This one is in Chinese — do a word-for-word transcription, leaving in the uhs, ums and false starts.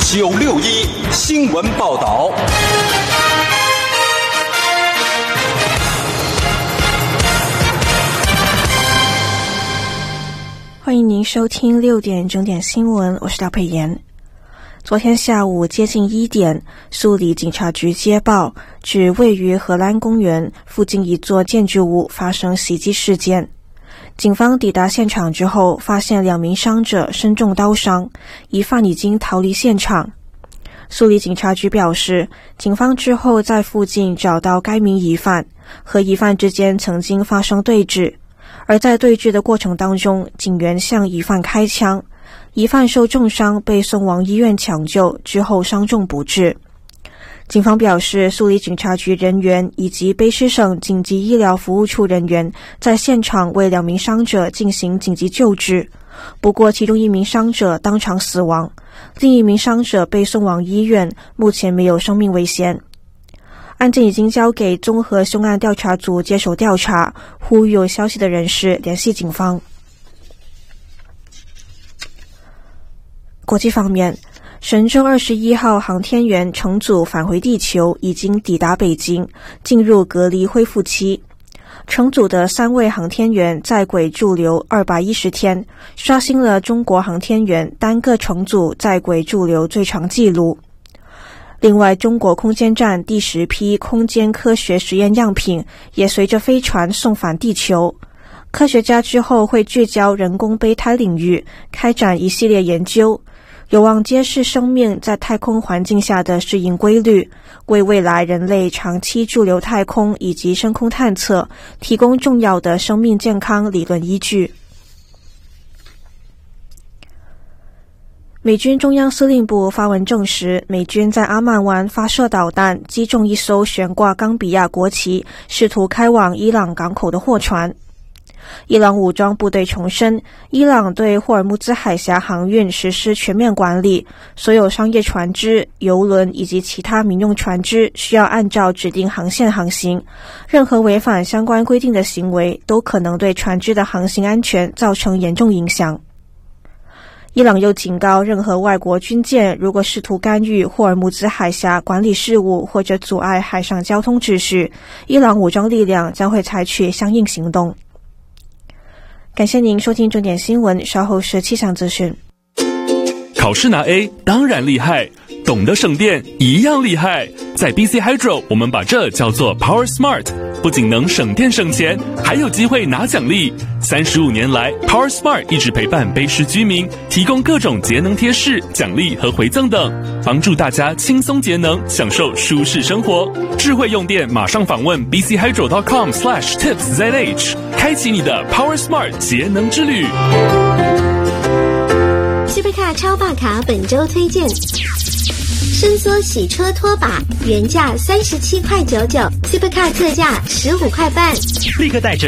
九六一新闻报道。 欢迎您收听六点整点新闻，我是廖佩妍。昨天下午接近一点，素里警察局接报，指位于荷兰公园附近一座建筑物发生袭击事件。警方抵达现场之后，发现两名伤者身中刀伤，疑犯已经逃离现场。素里警察局表示，警方之后在附近找到该名疑犯，和疑犯之间曾经发生对峙。而在对峙的过程当中，警员向疑犯开枪，疑犯受重伤，被送往医院抢救，之后伤重不治。警方表示，素里警察局人员以及卑诗省紧急医疗服务处人员在现场为两名伤者进行紧急救治，不过其中一名伤者当场死亡，另一名伤者被送往医院，目前没有生命危险。案件已经交给综合凶案调查组接手调查，呼吁有消息的人士联系警方。国际方面，神舟二十一号航天员乘组返回地球，已经抵达北京，进入隔离恢复期。乘组的三位航天员在轨驻留二百一十天，刷新了中国航天员单个乘组在轨驻留最长纪录。另外，中国空间站第十批空间科学实验样品也随着飞船送返地球。科学家之后会聚焦人工胚胎领域，开展一系列研究，有望揭示生命在太空环境下的适应规律，为未来人类长期驻留太空以及深空探测提供重要的生命健康理论依据。美军中央司令部发文证实，美军在阿曼湾发射导弹，击中一艘悬挂冈比亚国旗，试图开往伊朗港口的货船。伊朗武装部队重申，伊朗对霍尔木兹海峡航运实施全面管理，所有商业船只、邮轮以及其他民用船只需要按照指定航线航行，任何违反相关规定的行为都可能对船只的航行安全造成严重影响。伊朗又警告，任何外国军舰如果试图干预霍尔木兹海峡管理事务或者阻碍海上交通秩序，伊朗武装力量将会采取相应行动。感谢您收听重点新闻，稍后是气象资讯。 考试拿 A 当然厉害，懂得省电一样厉害。在 B C Hydro， 我们把这叫做 Power Smart， 不仅能省电省钱，还有机会拿奖励。三十五年来 ，Power Smart 一直陪伴卑诗居民，提供各种节能贴士、奖励和回赠等，帮助大家轻松节能，享受舒适生活。智慧用电，马上访问 b c hydro dot com slash tips z h， 开启你的 Power Smart 节能之旅。 Supercar 超霸卡本周推荐。伸缩洗车拖把原价三十七块九九 ，Supercar 特价十五块半。 立刻带着